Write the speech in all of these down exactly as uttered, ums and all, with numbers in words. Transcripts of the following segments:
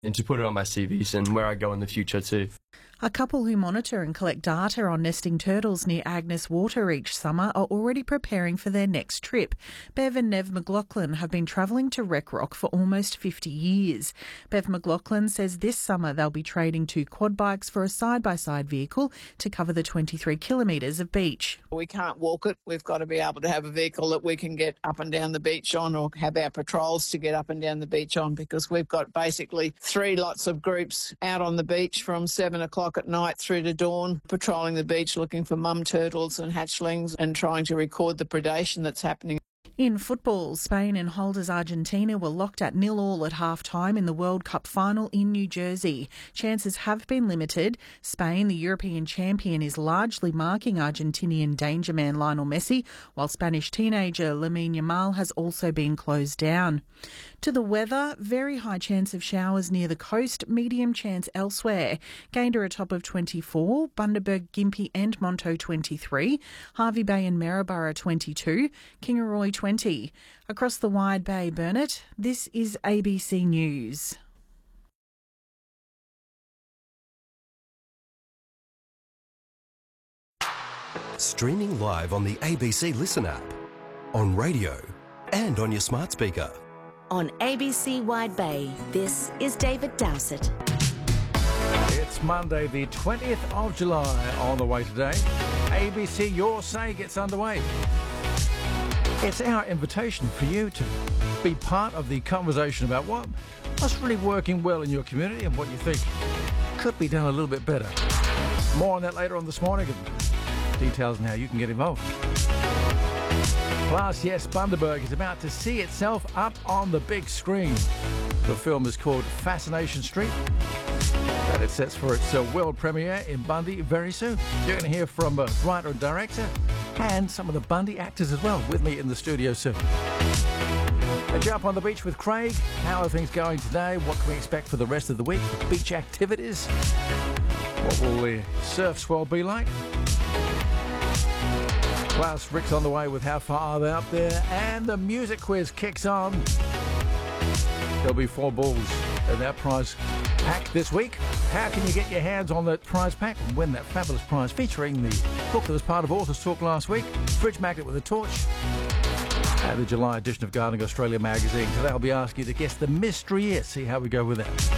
and to put it on my C Vs and where I go in the future too. A couple who monitor and collect data on nesting turtles near Agnes Water each summer are already preparing for their next trip. Bev and Nev McLaughlin have been travelling to Wreck Rock for almost fifty years. Bev McLaughlin says this summer they'll be trading two quad bikes for a side-by-side vehicle to cover the twenty-three kilometres of beach. We can't walk it. We've got to be able to have a vehicle that we can get up and down the beach on, or have our patrols to get up and down the beach on, because we've got basically three lots of groups out on the beach from seven o'clock at night through to dawn, patrolling the beach looking for mum turtles and hatchlings and trying to record the predation that's happening. In football, Spain and holders Argentina were locked at nil all at half-time in the World Cup final in New Jersey. Chances have been limited. Spain, the European champion, is largely marking Argentinian danger man Lionel Messi, while Spanish teenager Lamine Yamal has also been closed down. To the weather, very high chance of showers near the coast, medium chance elsewhere. Gayndah a top of twenty-four, Bundaberg, Gympie and Monto twenty-three, Hervey Bay and Maryborough twenty-two, Kingaroy twenty. Across the wide bay, Burnett, this is A B C News. Streaming live on the A B C Listen app, on radio and on your smart speaker. On A B C Wide Bay, this is David Dowsett. It's Monday the twentieth of July on the way today. A B C Your Say gets underway. It's our invitation for you to be part of the conversation about what, what's really working well in your community and what you think could be done a little bit better. More on that later on this morning, and details on how you can get involved. Plus, yes, Bundaberg is about to see itself up on the big screen. The film is called Fascination Street, and it sets for its uh, world premiere in Bundy very soon. You're going to hear from uh, writer and director and some of the Bundy actors as well with me in the studio soon. A jump on the beach with Craig. How are things going today? What can we expect for the rest of the week? Beach activities. What will the surf swell be like? Plus, Rick's on the way with How Far Are They Up There? And the music quiz kicks on. There'll be four balls in that prize pack this week. How can you get your hands on that prize pack and win that fabulous prize featuring the book that was part of Authors Talk last week, Fridge Magnet with a Torch, and the July edition of Gardening Australia magazine. Today I'll be asking you to guess the mystery is. See how we go with that.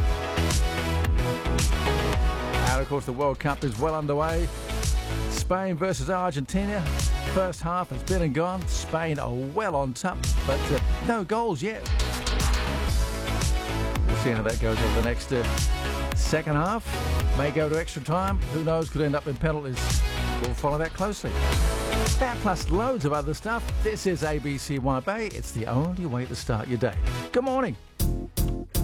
And of course the World Cup is well underway. Spain versus Argentina. First half has been and gone. Spain are well on top, but uh, no goals yet. We'll see how that goes over the next uh, second half. May go to extra time. Who knows? Could end up in penalties. We'll follow that closely. That plus loads of other stuff. This is A B C Wide Bay. It's the only way to start your day. Good morning.